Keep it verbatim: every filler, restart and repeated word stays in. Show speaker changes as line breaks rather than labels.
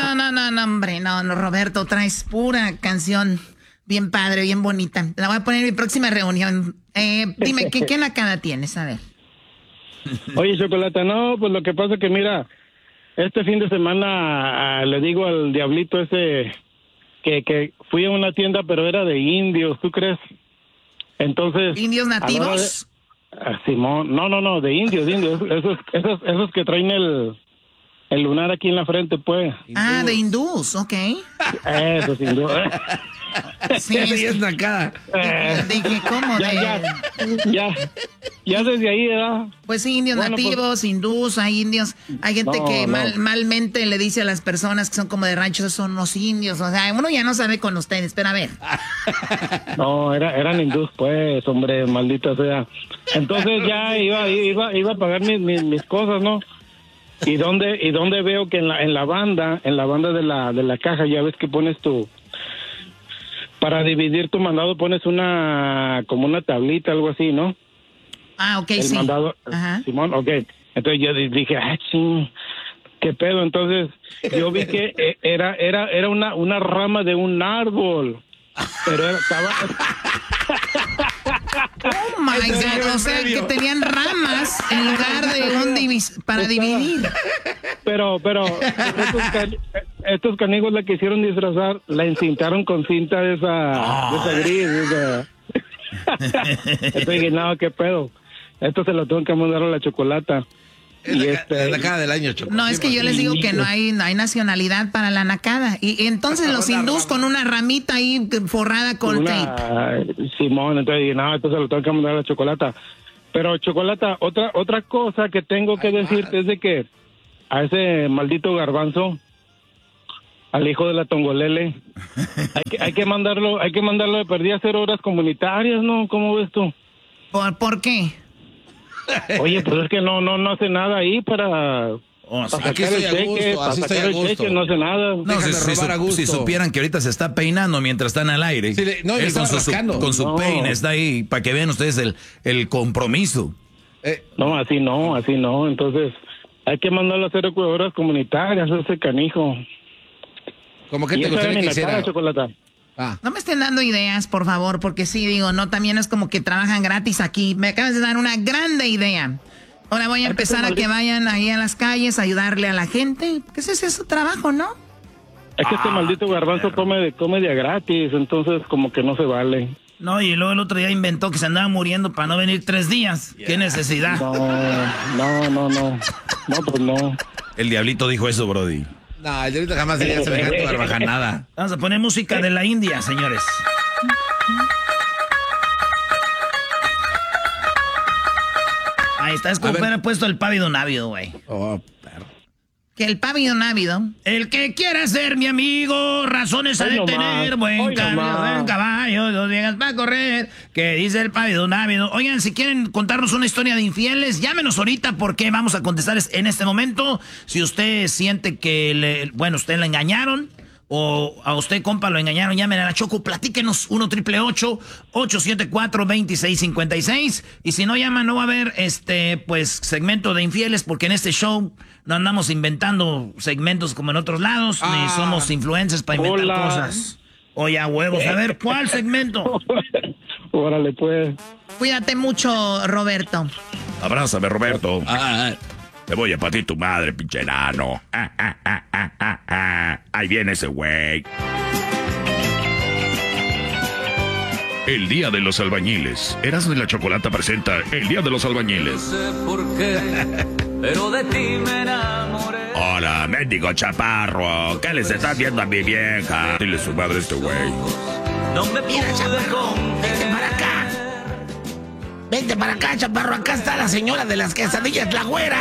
No, no, no, no, hombre, no, no, Roberto, traes pura canción bien padre, bien bonita. La voy a poner en mi próxima reunión. Eh, dime, ¿qué, qué nacada tienes? A ver.
Oye, Chocolata, no, pues lo que pasa es que mira, este fin de semana ah, le digo al diablito ese que, que fui a una tienda, pero era de indios, ¿tú crees? Entonces...
¿Indios nativos?
De, ah, Simón, no, no, no, de indios, de indios, esos, esos, esos que traen el... El lunar aquí en la frente, pues.
Ah, de hindús, ok.
Eso, sin duda.
Sí,
sí, es nacada.
Eh,
Dije, ¿cómo?
ya,
de...
ya, ya, ya desde ahí, ¿verdad?
Pues sí, indios
Bueno,
nativos,
pues,
hindús, hay indios. Hay gente
no,
que
no.
mal, malmente le dice a las personas que son como de rancho, esos son los indios. O sea, uno ya no sabe con ustedes, pero a ver.
No, era, eran hindús, pues, hombre, maldita sea. Entonces ya iba, iba, iba a pagar mis, mis, mis cosas, ¿no? Y dónde y dónde veo que en la en la banda en la banda de la de la caja ya ves que pones tu para dividir tu mandado pones una como una tablita algo así, ¿no?
Ah, ok,
el
sí.
mandado
Ajá.
Simón, ok. Entonces yo dije, ah, ching, qué pedo. Entonces yo vi que eh, era era era una una rama de un árbol, pero era, estaba
Oh my God, o sea que tenían ramas en lugar de un divis para dividir.
Pero, pero, estos, can, estos canijos la quisieron disfrazar, la encintaron con cinta de esa, de esa gris, de esa. Entonces dije, no, qué pedo. Esto se lo tengo que mandar a la Chocolata.
Es
Y
la,
este,
es la cara del año, Choco.
No, es que yo les digo que no hay, no hay nacionalidad para la nacada. Y entonces los hindús con una ramita ahí forrada con tape.
una, Simón, entonces dije, no, esto se lo tengo que mandar a la Chocolata. Pero, Chocolata, otra otra cosa que tengo que
Ay,
decirte
man.
es de que a ese maldito garbanzo, al hijo de la Tongolele, hay que, hay que mandarlo, hay que mandarlo de perdida a hacer horas comunitarias, ¿no? ¿Cómo ves tú?
¿Por, ¿Por qué?
Oye, pues es que no no no hace nada ahí para,
Oh, sí,
para
aquí
sacar
estoy
el
a
cheque,
gusto,
para
así estoy
sacar
a
el
gusto.
cheque, no hace nada.
No,
Déjame
si, si
robar a
su-
gusto.
si supieran que ahorita se está peinando mientras están al aire.
Sí, le- no, y
Él
estaba
con su,
rascando.
con su
No.
peine está ahí para que vean ustedes el, el compromiso.
Eh,
No, así no, así no. Entonces, hay que mandarlo a hacer horas comunitarias, ese canijo.
¿Cómo que
Y
te
esa era
gustaría
mi
que hiciera?
nacada, Chocolata.
Ah,
No me estén dando ideas, por favor, porque sí, digo, no, también es como que trabajan gratis aquí. Me acabas de dar una grande idea. Ahora voy a empezar a que vayan ahí a las calles a ayudarle a la gente. Que ese es su trabajo, ¿no?
Es que
Ah,
este maldito garbanzo come de, come de a gratis, entonces como que no se vale.
No, y luego el otro día inventó que se andaba muriendo para no venir tres días. ¿Qué necesidad?
No, no, no, no. No, pues no.
El diablito dijo eso, Brody.
no, el delito jamás diría semejante barbajanada.
Vamos a poner música de la India, señores. Ahí está, es como
A ver.
hubiera puesto el pávido návido, güey.
Oh, perro.
Que el pávido návido.
El que quiera ser mi amigo, razones a
Hoy
de
no
tener,
más,
buen
hoy no
cambio,
más.
buen caballo, dos viejas para correr, que dice el pávido návido. Oigan, si quieren contarnos una historia de infieles, llámenos ahorita porque vamos a contestar en este momento. Si usted siente que, le, bueno, usted le engañaron, o a usted, compa, lo engañaron, llamen a la Choco, platíquenos, uno triple ocho, ocho siete cuatro, dos seis cinco seis. Y si no llaman, no va a haber, este, pues, segmento de infieles, porque en este show no andamos inventando segmentos como en otros lados,
Ah.
ni somos influencers para inventar
Hola.
cosas. Oye, a huevos, a ver, ¿cuál segmento?
Órale, pues.
Cuídate mucho, Roberto.
Abrázame, Roberto.
Ah,
Te voy a partir tu madre, pinche enano. Ah, ah, ah, ah, ah, ah. Ahí viene ese güey. El Día de los Albañiles. Erasmo y la Chocolata presenta El Día de los Albañiles.
sé por qué, pero de ti me enamoré.
Hola, mendigo chaparro. ¿Qué les estás viendo a mi vieja? Dile su madre a este güey.
No me pude
Vente para acá. Vente para acá, chaparro. Acá está la señora de las quesadillas, la güera.